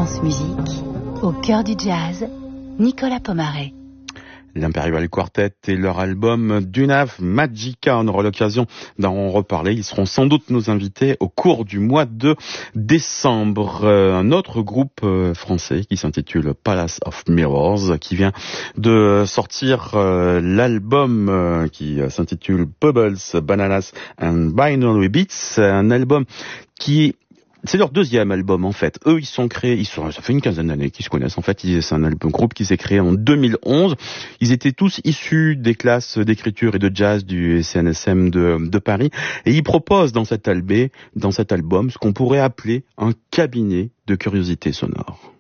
France Musique, au cœur du jazz, Nicolas Pomaret. L'Imperial Quartet et leur album Dunav Magica. On aura l'occasion d'en reparler. Ils seront sans doute nos invités au cours du mois de décembre. Un autre groupe français qui s'intitule Palace of Mirrors, qui vient de sortir l'album qui s'intitule Bubbles, Bananas and Binary Beats. Un album qui c'est leur deuxième album en fait. Eux, ils sont créés, ça fait une quinzaine d'années qu'ils se connaissent en fait. C'est un groupe qui s'est créé en 2011. Ils étaient tous issus des classes d'écriture et de jazz du CNSM de Paris. Et ils proposent dans cet album ce qu'on pourrait appeler un cabinet de curiosité sonore.